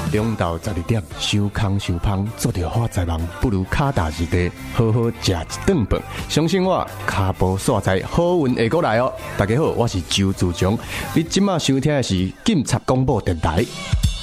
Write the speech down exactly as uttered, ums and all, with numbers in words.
中昼十二点，收空收芳，做着发财梦，不如脚踏实地，好好食一顿饭。相信我，脚步煞财，好运会过来哦！大家好，我是周自强，你即马收听的是警察广播电台。